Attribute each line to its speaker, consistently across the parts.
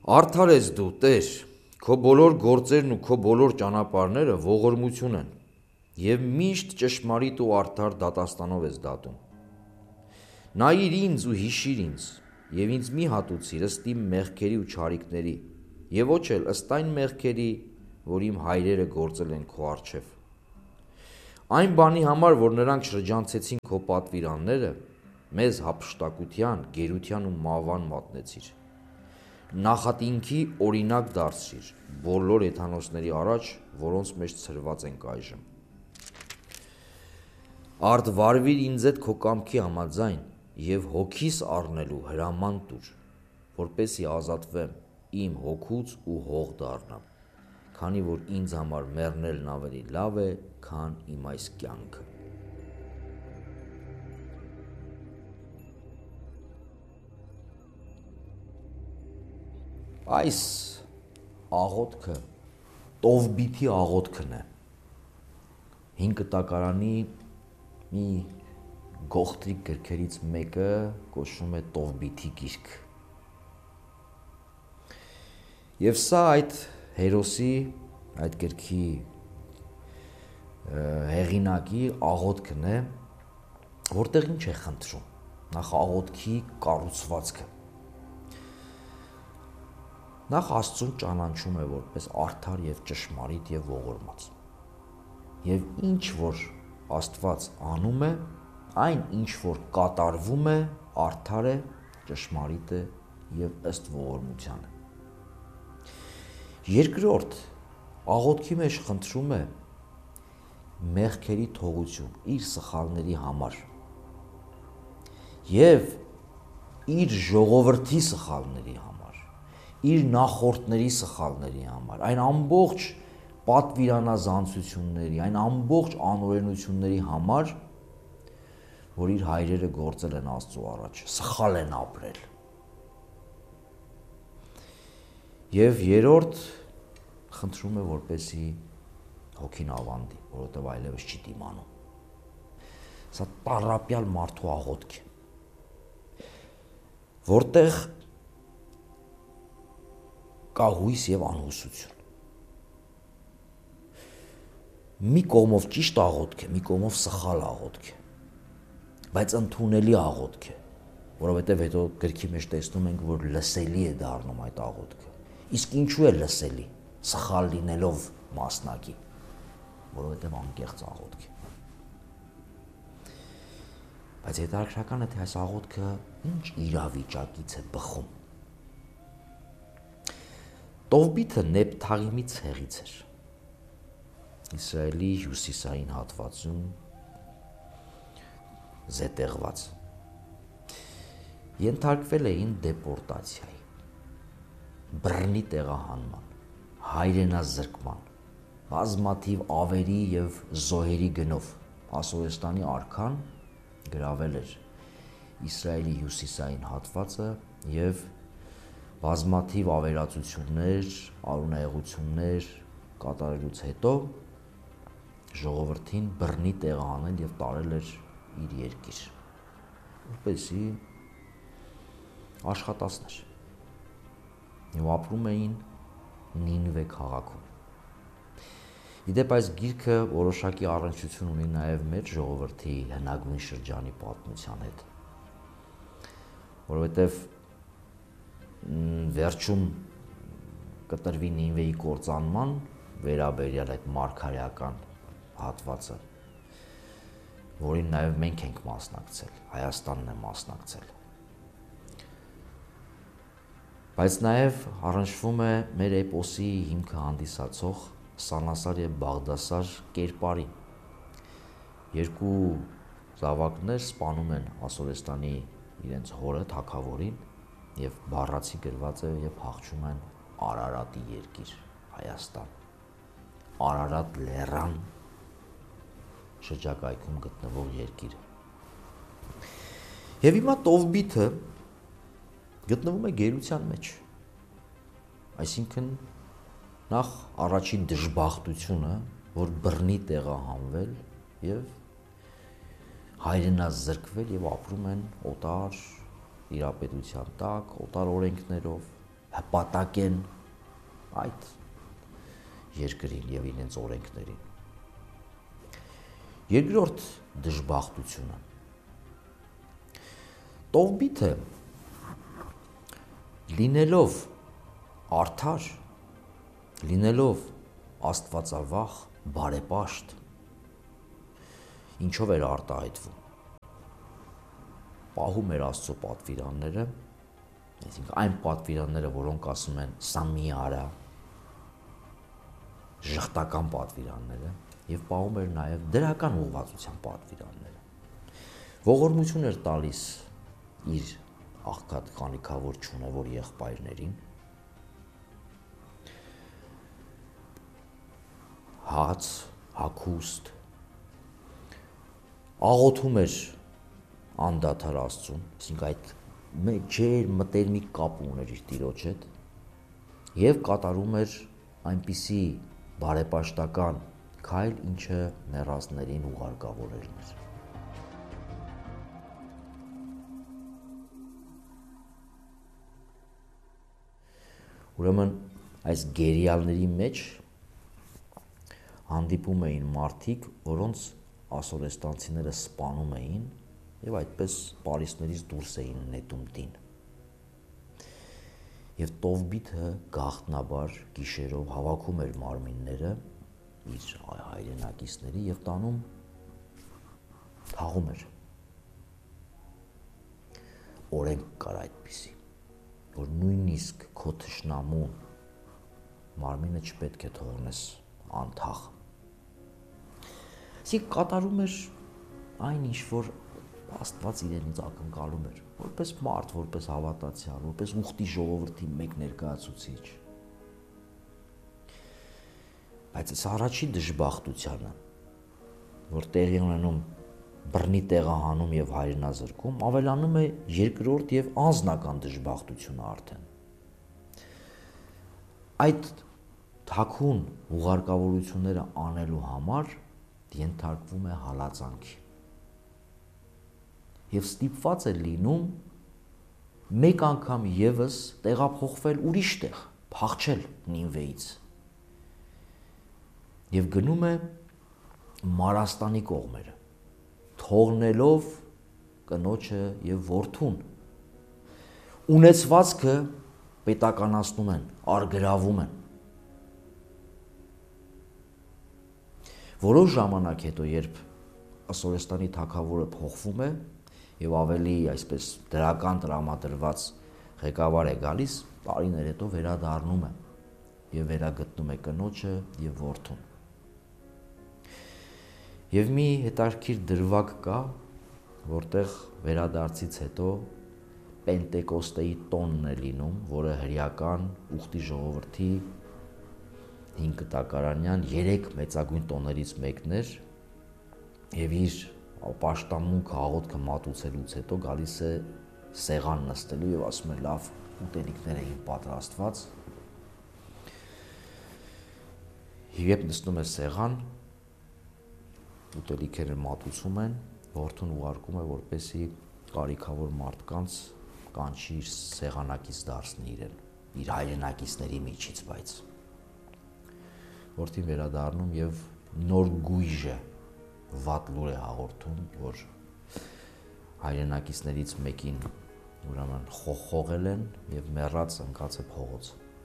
Speaker 1: Արդար ես դու, Տեր, քո բոլոր գործերն ու քո բոլոր ճանապարհները ողորմություն են, և միշտ ճշմարիտ ու արդար դատաստանով ես դատում։ Նայիր ինձ ու հիշիր ինձ, և ինձ մի հատուցիր ըստ իմ մեղքերի ու չարիքների, և ոչ էլ ըստ այն մեղքերի, որ իմ հայրերը գործել են քո առջև։ Այն բանի համար, որ նրանք շրջանցեցին քո պատվիրանները, մեզ հափշտակության, գերության ու մահվան մատնեցիր։ Նախատինքի օրինակ դարձրիր բոլոր հեթանոսների առաջ, որոնց մեջ ցրված ենք այժմ։ Արդ վարվիր ինձ հետ քո կամքի համաձայն և հոգիս առնելու հրաման տուր, որպեսզի ազատվեմ, իմ հոգուց ու հող դառնամ, քանի որ ինձ համար մեռնելն ավելի լավ է, քան իմ այս կյանքը։ Այս աղոթքը Տովբիթի աղոթքն է։ Հին կտակարանի մի գողտրիկ գրքերից մեկը կոչվում է Տովբիթի գիրք։ Եվ սա այդ հերոսի, այդ գրքի հեղինակի աղոթքն է, որտեղ ինչ է խնդրում։ Նախ աղոթքի կառուցվածքը։ Նախ Աստծուն ճանաչում է որպես արդար և ճշմարիտ և ողորմած։ Եվ ինչ որ Աստված անում է, այն ինչ որ կատարվում է, արդար է, ճշմարիտ է և ըստ ողորմությանը։ Երկրորդ, աղոթքի մեջ խնդրում է մեղքերի թողություն իր սխալների համար և իր ժողովրդի սխալների համար, իր նախորդների սխալների համար, այն ամբողջ պատվիրանազանցությունների, այն ամբողջ անօրենությունների համար, որ իր հայրերը գործել են Աստծո առաջ, սխալ են ապրել։ Եվ երրորդ, խնդրում է, որպեսզի հոգին ավանդի, որովհետև այլևս չի դիմանում։ Սա տառապյալ մարդու աղոթք է, որտեղ կա հույս և անհուսություն։ Մի կողմով ճիշտ աղոթք է, մի կողմով սխալ աղոթք է, բայց ընդունելի աղոթք է, որովհետև հետո գրքի մեջ տեսնում ենք, որ լսելի է դառնում այդ աղոթքը։ Իսկ ինչու է լսելի, սխալ լինելով մասնակի, որովհետև անկեղծ աղոթք է։ Բայց հետաքրքրական է, թե այս աղոթքը ինչ իրավիճակից է բխում։ Տովբիթը Նեփթաղիմի ցեղից էր, Իսրայելի հյուսիսային հատվածում զետեղված։ Ենթարկվել էին դեպորտացիայի, բռնի տեղահանման, հայրենազրկման, բազմաթիվ ավերի և զոհերի գնով Ասորեստանի արքան գրավել էր Իսրայելի հյուսիսային հատվածը և բազմաթիվ ավերածություններ, արունահեղություններ կատարելուց հետո ժողովրդին բռնի տեղահանել և տարել էր իր երկիր, որպեսզի աշխատասներ, և ապրում էին Նինվե քաղաքում։ Իդեպ այս գիրքը որոշակի առնչություն ունի նաև մեր ժողովրդի հնագույն շրջանի պատմության հետ, որովհետև վերջում կտրվի Նինվեի կործանման վերաբերյալ այդ մարգարեական հատվածը, որին նաև մենք ենք մասնակցել, Հայաստանն է մասնակցել։ Բայց նաև առնչվում է մեր էպոսի հիմքը հանդիսացող Սանասար և Բաղդասար կերպարի։ Երկու զավակներ սպանում են Ասորեստանի իրենց հորը, թագավորին, և բառացի գրված է և փախչում են Արարատի երկիր, Հայաստան, Արարատ լեռան շրջակայքում գտնվող երկիրը։ Եվ հիմա Տովբիթը գտնվում է գերության մեջ, այսինքն նախ առաջին դժբախտությունը, որ բռնի տեղահանվել և հայրենազրկվել և ապրում են օտար տիրապետության տակ, օտար օրենքներով, հպատակ են այդ երկրին եւ իրենց օրենքներին։ Երկրորդ դժբախտությունը Տովբիթը լինելով արդար, լինելով աստվածավախ, բարեպաշտ, ինչով էր արտահայտվում։ Պահում էր Աստծո պատվիրանները, այսինքն այն պատվիրանները, որոնք ասում են սա մի արա, ժխտական պատվիրանները, եւ պահում էր նաեւ դրական ուղղվածության պատվիրանները։ Ողորմություն էր տալիս իր աղքատ խանիքավոր չունևոր եղբայրներին, հաց, հագուստ, աղոթում էր անդադար Աստծուն, այսինքն այդ ջեր մտերմիկ կապ ուներ իր Տիրոջ հետ եւ կատարում էր այնպիսի բարեպաշտական քայլ, ինչը մեռածներին ուղարկավորելն էր։ Ուրեմն այս գերիալների մեջ հանդիպում էին մարդիկ, որոնց ասորեստանցիները սպանում էին եւ այդպես Պարիսներից դուրս էին նետում տին։ Եվ Տովբիթը գաղտնաբար գիշերով հավաքում էր մարմինները իր հայրենակիցների եւ տանում թաղում էր։ Օրենք կար այդպիսի, որ նույնիսկ քո թշնամուն մարմինը չպետք է թողնես անթաղ։ Իսկ կատարում էր այն ինչ որ Աստված իրենից ակնկալում էր, որպես մարդ, որպես հավատացյալ, որպես ուխտի ժողովրդի մեկ ներկայացուցիչ։ Բայց այս առաջին դժբախտությանը, որ տեղի ունենում բռնի տեղահանում եւ հայրենազրկում, ավելանում է երկրորդ եւ անձնական դժբախտությունը արդեն։ Այդ թաքուն ուղարկավորությունները անելու համար ենթարկվում է հալածանքի։ Եվ ստիպված է լինում մեկ անգամ եւս տեղափոխվել ուրիշ տեղ, փախչել Նինվեից։ Եվ գնում է Մարաստանի կողմերը, թողնելով կնոջը եւ որդուն։ Ունեցվածքը պետականացնում են, արգրավում են։ Որոշ ժամանակ հետո, երբ Ասորեստանի թագավորը փոխվում է եւ ավելի այսպես դրական տրամադրված ղեկավար է գալիս, տարիներ հետո վերադառնում է եւ վերագտնում է կնոջը եւ որդուն։ Եվ մի հետաքրքիր դրվագ կա, որտեղ վերադարձից հետո Պենտեկոստեի տոնն է լինում, որը հրեական ուխտի ժողովրդի 5 տակարանյան 3 մեծագույն տոներից մեկն էր եւ իր պաշտամունքը աղոթքը մատուցելուց հետո գալիս է սեղան նստելու եւ ասում է լավ ուտելիքներ էին պատրաստված եւ նստում է սեղան ուտելիքները մատուցում են որդուն ուղարկում է որպեսի կարիքավոր մարդկանց կանչի իր սեղանակից դարձնի իրեն իր հայրենակիցների միջից բայց որդին վերադառնում եւ նոր գույժը վատ լուր է հաղորդում, որ հայրենակիցներից մեկին ուրեմն խողել են եւ մեռած ընկած է փողոց։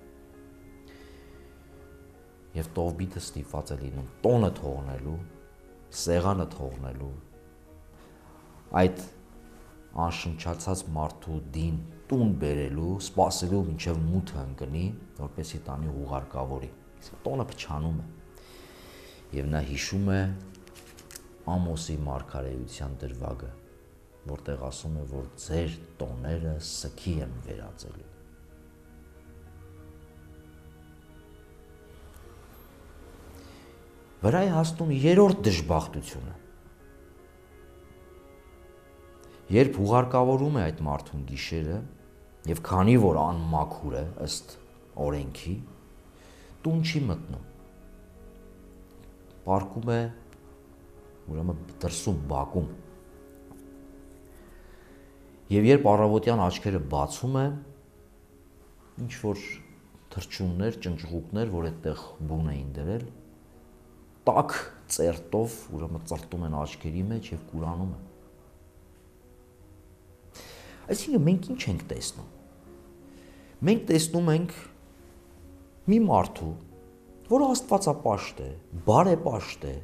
Speaker 1: Եվ Տովբիթը ստիպված է լինում տոնը թողնելու, սեղանը թողնելու, այդ անշնչացած մարդու դին տուն բերելու, սպասելու մինչև մութը ընկնի, որպեսզի տանի ուղարկավորի։ Իսկ տոնը փչանում է։ Եվ նա հիշում է Ամոսի մարգարեության դրվագը, որտեղ ասում է, որ ձեր տոները սքի եմ վերածելու։ Վրա է հասնում երրորդ դժբախտությունը։ Երբ ուղարկավորում է այդ մարդուն գիշերը, եւ քանի որ անմաքուր է ըստ օրենքի, տուն չի մտնում։ Պարկում է ուրեմն դրսում բակում։ Եվ երբ առավոտյան աչքերը բացում է, ինչ որ թրջուններ, ճնճղուկներ, որ այդտեղ բուն էին դրել, տաք ծերտով, ուրեմն ծրտում են աչքերի մեջ եւ կուրանում են։ Այսինքն մենք ինչ ենք տեսնում։ Մենք տեսնում ենք մի մարդու, որը աստվածապաշտ է, բարեպաշտ է։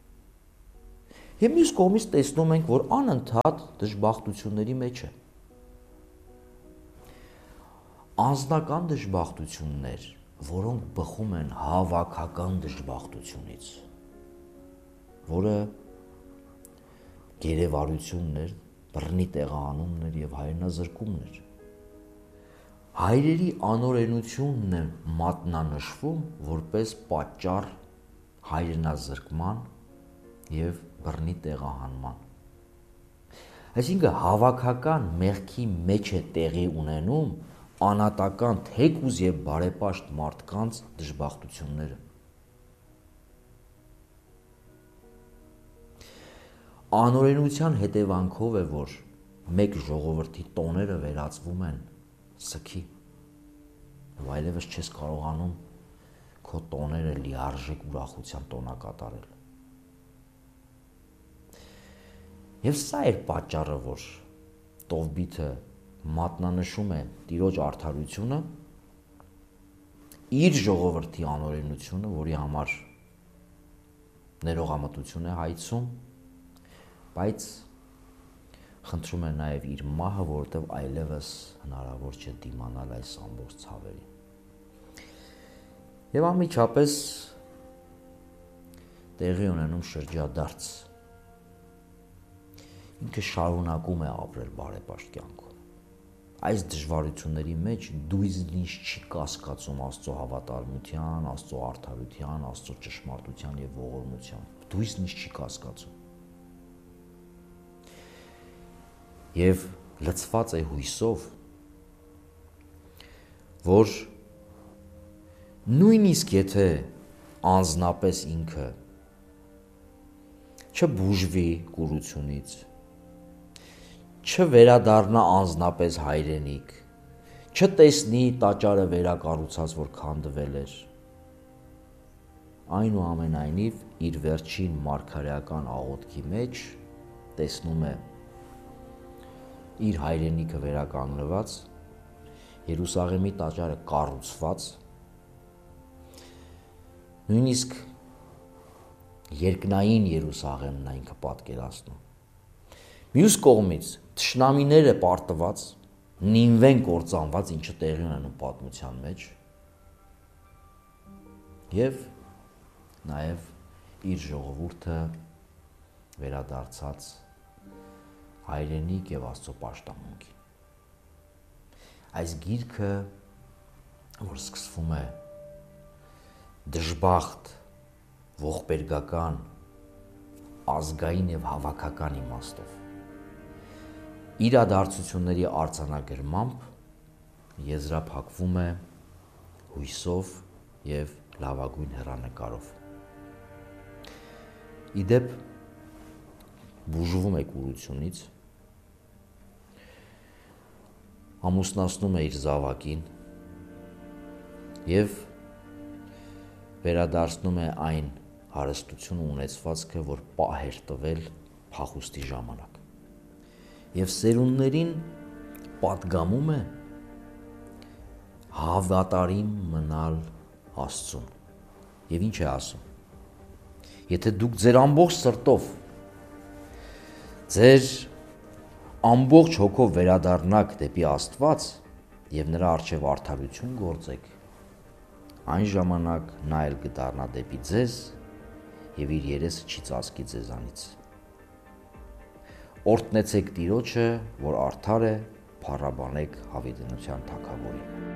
Speaker 1: Եվ մյուս կողմից տեսնում ենք, որ անընդհատ դժբախտությունների մեջ է։ Անձնական դժբախտություններ, որոնք բխում են հավաքական դժբախտությունից, որը գերեվարություններ, բռնի տեղահանումներ եւ հայրենազրկումներ։ Հայրերի անօրենությունն է մատնանշվում որպես պատճառ հայրենազրկման եւ բռնի տեղահանման։ Այսինքն հավաքական մեղքի մեջ է տեղի ունենում անատական թեկուզ եւ բարեպաշտ մարդկանց դժբախտությունները։ Անօրենության հետևանքով է, որ մեկ ժողովրդի տոները վերածվում են սքի։ Եվ այլևս չես կարողանում քո տոները լիարժեք ուրախության տոնակատարել։ Եվ սա էր պատճառը, որ Տովբիթը մատնանշում է Տիրոջ արդարությունը, իր ժողովրդի անօրենությունը, որի համար ներողամտություն է հայցում, բայց խնդրում է նաև իր մահը, որովհետև այլևս հնարավոր չէ դիմանալ այս ամբողջ ցավերին։ Եվ անմիջապես տեղի ունենում շրջադարձ։ Ինքը շարունակում է ապրել բարեպաշտ կյանքում։ Այս դժվարությունների մեջ դույզնից չի կասկածում Աստծո հավատարմության, Աստծո արդարության, Աստծո ճշմարտության եւ ողորմության։ Դույզնից չի կասկածում։ Եվ լցված է հույսով, որ նույնիսկ եթե անձնապես ինքը չբուժվի կուրությունից, չվերադառնա անձնապես հայրենիք, չտեսնի տաճարը վերակառուցած, որ քանդվել էր, այնուամենայնիվ իր վերջին մարգարեական աղոթքի մեջ տեսնում է իր հայրենիքը վերականգնված, Երուսաղեմի տաճարը կառուցված, նույնիսկ երկնային Երուսաղեմն է ինքը պատկերացնում։ Մյուս կողմից թշնամիները պարտված, նինվեն կործանված, ինչը տեղի ունենում պատմության մեջ, եւ նաեւ իր ժողովուրդը վերադարձած հայրենիք եւ Աստծո պաշտամունքի։ Այս գիրքը, որ սկսվում է դժբախտ, ողբերգական, ազգային եւ հավաքական իմաստով, իրադարձությունների արձանագրմամբ եզրափակվում է հույսով եւ լավագույն հեռանկարով։ Իդեպ բուժվում է կուրությունից, ամուսնացնում է իր զավակին եւ վերադարձնում է այն հարստությունը ունեցվածքը, որ պահ էր տվել փախուստի ժամանակ։ Եվ սերունդներին պատգամում է հավատարիմ մնալ Աստծուն։ Եվ ինչ է ասում. եթե դուք ձեր ամբողջ սրտով, ձեր ամբողջ հոգով վերադառնաք դեպի Աստված եւ նրա առջեւ արդարություն գործեք, այն ժամանակ նա էլ կդառնա դեպի ձեզ եւ իր երեսը չի ծածկի ձեզանից։ Օրհնեցեք Տիրոջը, որ արդար է, փառաբանեք հավիտենության Թագավորին։